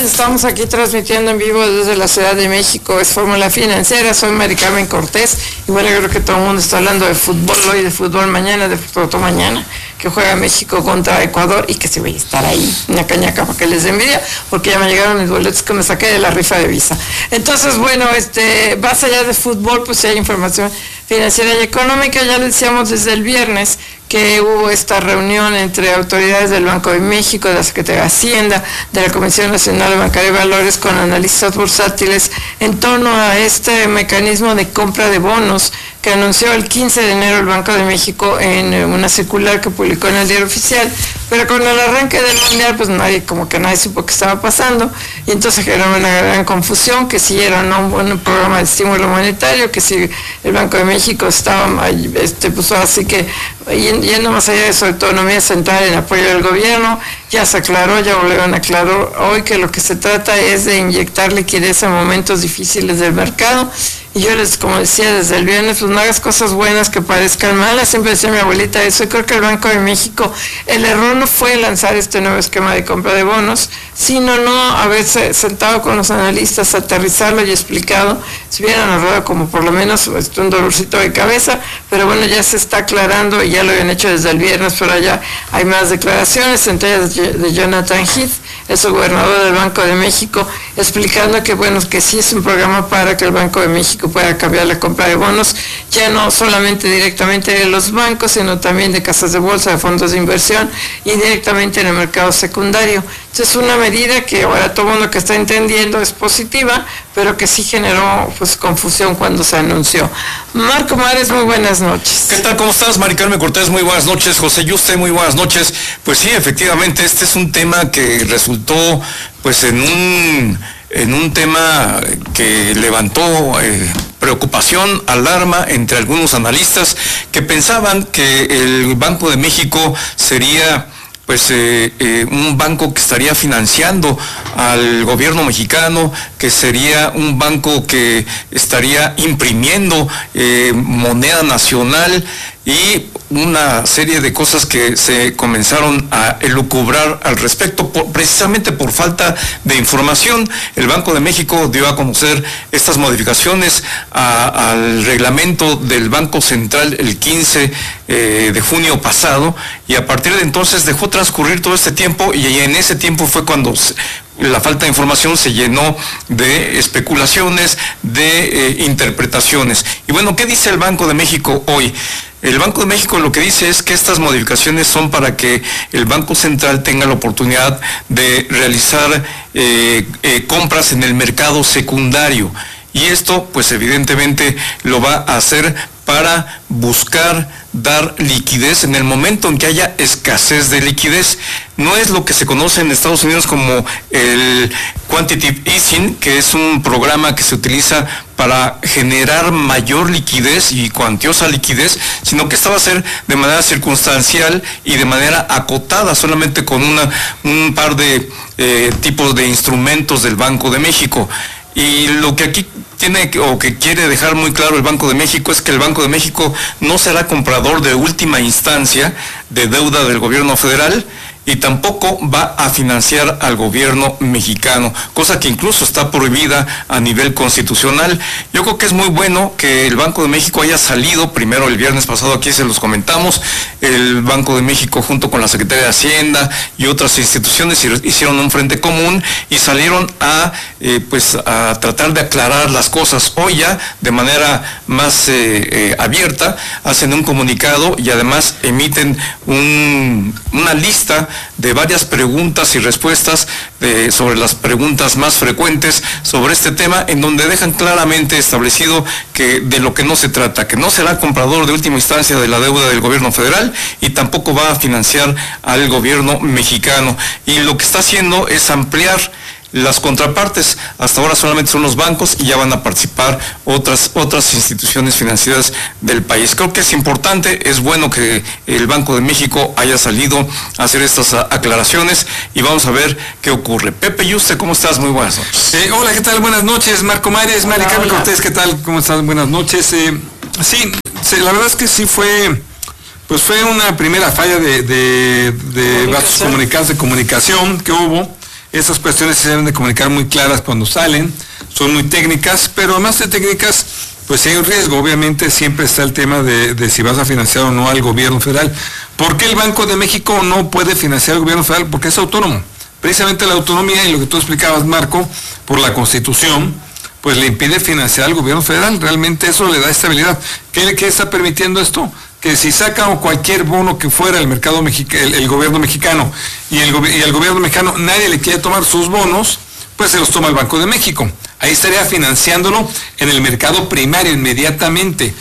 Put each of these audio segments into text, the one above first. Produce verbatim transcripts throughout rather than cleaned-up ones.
Estamos aquí transmitiendo en vivo desde la Ciudad de México, es Fórmula Financiera, soy Mari Carmen Cortés, y bueno, yo creo que todo el mundo está hablando de fútbol hoy, de fútbol mañana, de fútbol mañana, que juega México contra Ecuador y que se va a estar ahí, ñaca ñaca, para que les dé envidia, porque ya me llegaron mis boletos que me saqué de la rifa de Visa. Entonces, bueno, este, más allá de fútbol, pues si hay información financiera y económica, ya lo decíamos desde el viernes, que hubo esta reunión entre autoridades del Banco de México, de la Secretaría de Hacienda, de la Comisión Nacional de Bancaria y Valores, con analistas bursátiles en torno a este mecanismo de compra de bonos que anunció el quince de enero el Banco de México en una circular que publicó en el Diario Oficial, pero con el arranque del Mundial, pues nadie, como que nadie supo qué estaba pasando, y entonces generó una gran confusión, que si era no un buen programa de estímulo monetario, que si el Banco de México estaba, este, pues así que, yendo más allá de su autonomía central en apoyo del gobierno, ya se aclaró, ya volvieron a aclarar hoy que lo que se trata es de inyectar liquidez en momentos difíciles del mercado. Y yo les, como decía desde el viernes, pues no hagas cosas buenas que parezcan malas, siempre decía mi abuelita eso, y creo que el Banco de México, el error no fue lanzar este nuevo esquema de compra de bonos, sino no haberse sentado con los analistas, aterrizarlo y explicado, si hubieran ahorrado como por lo menos un dolorcito de cabeza, pero bueno, ya se está aclarando y ya lo habían hecho desde el viernes, pero ya hay más declaraciones, entre ellas de Jonathan Heath, el subgobernador del Banco de México, explicando que bueno, que sí es un programa para que el Banco de México pueda cambiar la compra de bonos, ya no solamente directamente de los bancos, sino también de casas de bolsa, de fondos de inversión y directamente en el mercado secundario. Entonces es una medida que ahora todo el mundo que está entendiendo es positiva, pero que sí generó pues confusión cuando se anunció. Marco Mares, muy buenas noches. ¿Qué tal? ¿Cómo estás? Mari Carmen Cortés, muy buenas noches. José Yuste, muy buenas noches. Pues sí, efectivamente, este es un tema que resultó pues en un, en un tema que levantó eh, preocupación, alarma entre algunos analistas que pensaban que el Banco de México sería pues eh, eh, un banco que estaría financiando al gobierno mexicano, que sería un banco que estaría imprimiendo eh, moneda nacional y una serie de cosas que se comenzaron a elucubrar al respecto, por, precisamente por falta de información. El Banco de México dio a conocer estas modificaciones a, al reglamento del Banco Central el quince eh, de junio pasado, y a partir de entonces dejó transcurrir todo este tiempo, y en ese tiempo fue cuando se, la falta de información se llenó de especulaciones, de eh, interpretaciones. Y bueno, ¿qué dice el Banco de México hoy? El Banco de México lo que dice es que estas modificaciones son para que el Banco Central tenga la oportunidad de realizar eh, eh, compras en el mercado secundario. Y esto, pues evidentemente, lo va a hacer para buscar dar liquidez en el momento en que haya escasez de liquidez. No es lo que se conoce en Estados Unidos como el Quantitative Easing, que es un programa que se utiliza para generar mayor liquidez y cuantiosa liquidez, sino que esta va a ser de manera circunstancial y de manera acotada, solamente con una, un par de eh, tipos de instrumentos del Banco de México. Y lo que aquí tiene o que quiere dejar muy claro el Banco de México es que el Banco de México no será comprador de última instancia de deuda del gobierno federal, y tampoco va a financiar al gobierno mexicano, cosa que incluso está prohibida a nivel constitucional. Yo creo que es muy bueno que el Banco de México haya salido, primero el viernes pasado aquí se los comentamos, el Banco de México junto con la Secretaría de Hacienda y otras instituciones hicieron un frente común y salieron a eh, pues a tratar de aclarar las cosas. Hoy ya de manera más eh, eh, abierta hacen un comunicado y además emiten un, una lista de varias preguntas y respuestas de, sobre las preguntas más frecuentes sobre este tema, en donde dejan claramente establecido que de lo que no se trata, que no será comprador de última instancia de la deuda del gobierno federal y tampoco va a financiar al gobierno mexicano. Y lo que está haciendo es ampliar las contrapartes. Hasta ahora solamente son los bancos y ya van a participar otras otras instituciones financieras del país. Creo que es importante, es bueno que el Banco de México haya salido a hacer estas aclaraciones y vamos a ver qué ocurre. Pepe Yuste, ¿cómo estás? Muy buenas noches. Eh, hola, ¿qué tal? Buenas noches, Marco Mares, Mari Carmen Cortés, ¿qué tal? ¿Cómo estás? Buenas noches. Eh, sí, sí, la verdad es que sí fue... Pues fue una primera falla de, de, de vasos comunicados de comunicación que hubo Esas cuestiones se deben de comunicar muy claras cuando salen, son muy técnicas, pero además de técnicas, pues hay un riesgo. Obviamente siempre está el tema de, de si vas a financiar o no al gobierno federal. ¿Por qué el Banco de México no puede financiar al gobierno federal? Porque es autónomo. Precisamente la autonomía, y lo que tú explicabas, Marco, por la Constitución, pues le impide financiar al gobierno federal. Realmente eso le da estabilidad. ¿Qué, qué está permitiendo esto? Que si saca cualquier bono que fuera el mercado mexicano, el, el gobierno mexicano, y el, y el gobierno mexicano nadie le quiere tomar sus bonos, pues se los toma el Banco de México. Ahí estaría financiándolo en el mercado primario inmediatamente.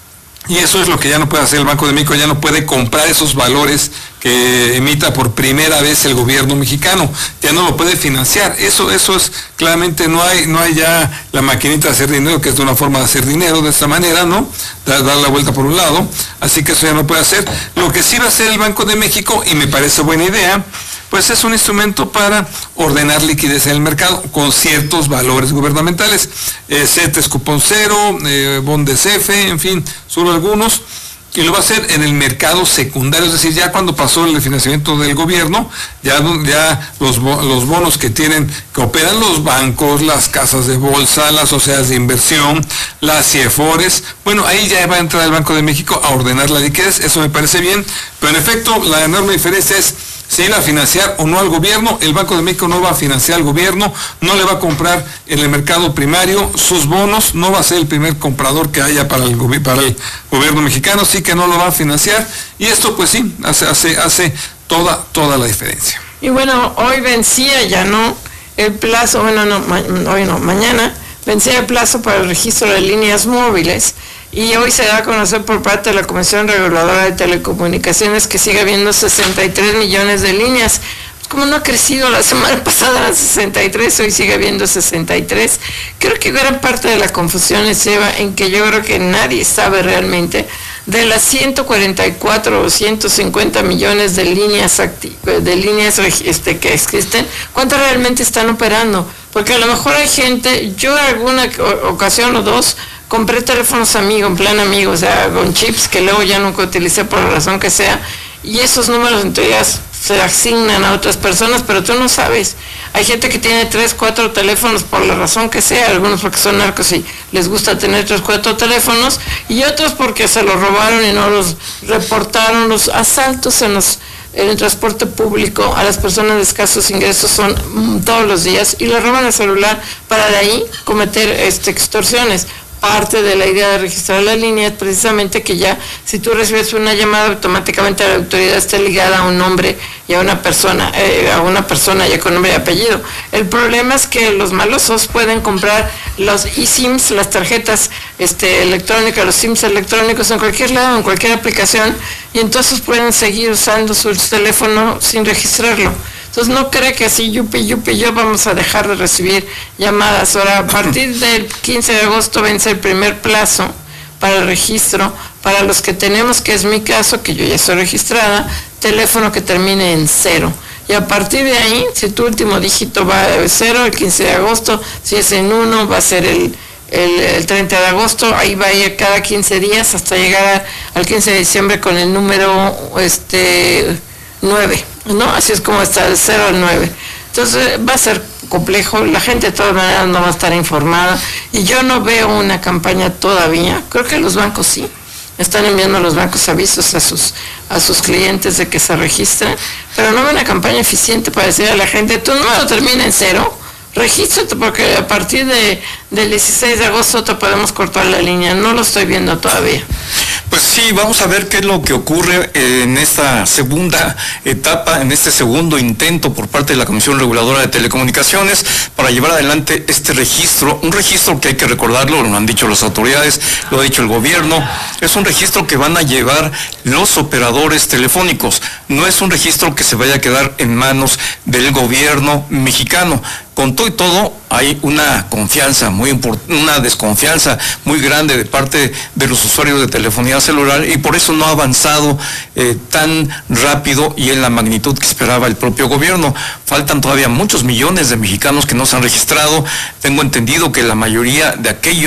Y eso es lo que ya no puede hacer el Banco de México, ya no puede comprar esos valores que emita por primera vez el gobierno mexicano, ya no lo puede financiar. Eso eso es, claramente no hay no hay ya la maquinita de hacer dinero, que es de una forma de hacer dinero de esta manera, ¿no? Dar, dar la vuelta por un lado, así que eso ya no puede hacer. Lo que sí va a hacer el Banco de México, y me parece buena idea, pues es un instrumento para ordenar liquidez en el mercado con ciertos valores gubernamentales, eh, CETES cupón cero, eh, bondes F, en fin, solo algunos, y lo va a hacer en el mercado secundario, es decir, ya cuando pasó el financiamiento del gobierno, ya, ya los, los bonos que tienen, que operan los bancos, las casas de bolsa, las sociedades de inversión, las CIEFORES, bueno, ahí ya va a entrar el Banco de México a ordenar la liquidez, eso me parece bien, pero en efecto, la enorme diferencia es si iba a financiar o no al gobierno. El Banco de México no va a financiar al gobierno, no le va a comprar en el mercado primario sus bonos, no va a ser el primer comprador que haya para el, para el gobierno mexicano, sí que no lo va a financiar, y esto pues sí, hace, hace, hace toda, toda la diferencia. Y bueno, hoy vencía ya, ¿no? El plazo, bueno, no, ma, hoy no, mañana vencía el plazo para el registro de líneas móviles. Y hoy se da a conocer por parte de la Comisión Reguladora de Telecomunicaciones que sigue habiendo sesenta y tres millones de líneas. Como no ha crecido, la semana pasada eran sesenta y tres, hoy sigue habiendo sesenta y tres. Creo que gran parte de la confusión se lleva en que yo creo que nadie sabe realmente de las ciento cuarenta y cuatro o ciento cincuenta millones de líneas de líneas este, que existen, cuántas realmente están operando. Porque a lo mejor hay gente, yo en alguna ocasión o dos, compré teléfonos amigos, en plan amigo, o sea, con chips que luego ya nunca utilicé por la razón que sea, y esos números en teoría se asignan a otras personas, pero tú no sabes. Hay gente que tiene tres, cuatro teléfonos por la razón que sea, algunos porque son narcos y les gusta tener tres, cuatro teléfonos, y otros porque se los robaron y no los reportaron. Los asaltos en los en el transporte público a las personas de escasos ingresos son mm, todos los días, y les roban el celular para de ahí cometer este, extorsiones. Parte de la idea de registrar la línea es precisamente que ya si tú recibes una llamada, automáticamente la autoridad esté ligada a un nombre y a una persona, eh, a una persona ya con nombre y apellido. El problema es que los malosos pueden comprar los eSIMs, las tarjetas este, electrónicas, los SIMs electrónicos en cualquier lado, en cualquier aplicación, y entonces pueden seguir usando su teléfono sin registrarlo. Entonces no cree que así yupi yupi yo vamos a dejar de recibir llamadas. Ahora, a partir del quince de agosto vence el primer plazo para el registro para los que tenemos, que es mi caso, que yo ya estoy registrada, teléfono que termine en cero. Y a partir de ahí, si tu último dígito va a cero, el quince de agosto, si es en uno, va a ser el, el, el treinta de agosto, ahí va a ir cada quince días hasta llegar a, al quince de diciembre con el número este nueve, ¿no? Así es como está, del cero al nueve. Entonces va a ser complejo, la gente de todas maneras no va a estar informada, y yo no veo una campaña todavía. Creo que los bancos sí, están enviando a los bancos avisos a sus a sus clientes de que se registren, pero no veo una campaña eficiente para decir a la gente, tu número termina en cero, regístrate, porque a partir de, del dieciséis de agosto te podemos cortar la línea. No lo estoy viendo todavía. Pues sí, vamos a ver qué es lo que ocurre en esta segunda etapa, en este segundo intento por parte de la Comisión Reguladora de Telecomunicaciones para llevar adelante este registro, un registro que hay que recordarlo, lo han dicho las autoridades, lo ha dicho el gobierno, es un registro que van a llevar los operadores telefónicos, no es un registro que se vaya a quedar en manos del gobierno mexicano. Con todo y todo, hay una confianza muy importante, una desconfianza muy grande de parte de los usuarios de telefonía celular, y por eso no ha avanzado eh, tan rápido y en la magnitud que esperaba el propio gobierno. Faltan todavía muchos millones de mexicanos que no se han registrado. Tengo entendido que la mayoría de aquellos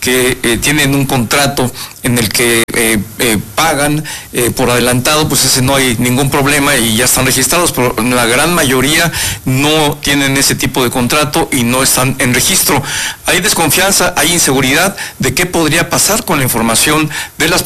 que eh, tienen un contrato en el que eh, eh, pagan eh, por adelantado, pues ese no hay ningún problema y ya están registrados, pero la gran mayoría no tienen ese tipo de contrato y no están en registro. Hay desconfianza, hay inseguridad de qué podría pasar con la información de las